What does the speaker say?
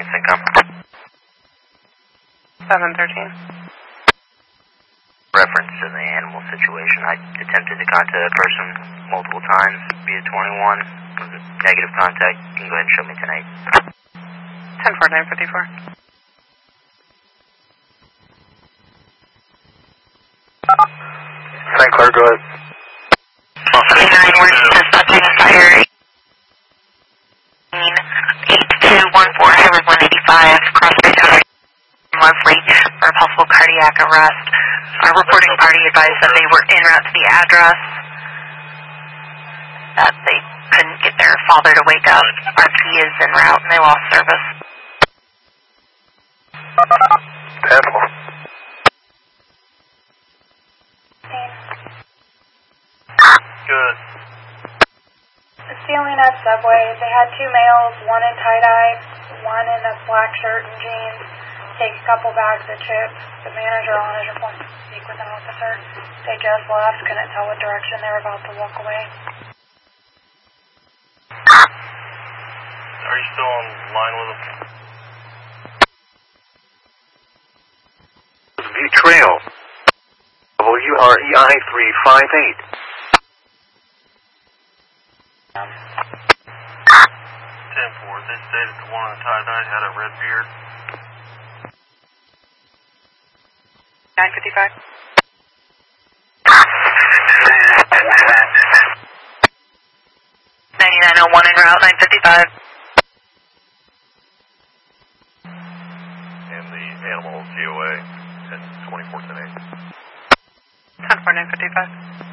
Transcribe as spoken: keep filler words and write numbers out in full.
Syncom. seven thirteen. Reference to the animal situation, I attempted to contact a person multiple times via twenty-one. Negative contact. You can go ahead and show me tonight. ten four nine fifty-four. Saint Clair, go ahead. Okay, nine, we're dispatching fire eight two one four, Highway one eighty-five, crossbase with Leslie for a possible cardiac arrest. Our reporting party advised that they were en route to the address, that they couldn't get their father to wake up. R P is en route and they lost service. Animal. Good. Stealing at Subway. They had two males, one in tie-dye, one in a black shirt and jeans. Take a couple bags of chips. The manager on his report to speak with an officer. They just left, couldn't tell what direction they were about to walk away. Are you still on line with them? View Trail. W R E I three five eight. ten four, they stated the one in the tie-dye had a red beard. nine fifty-five. ninety-nine oh one en route, nine fifty-five. And the animal G O A at twenty-four ten eight. ten four nine fifty-five.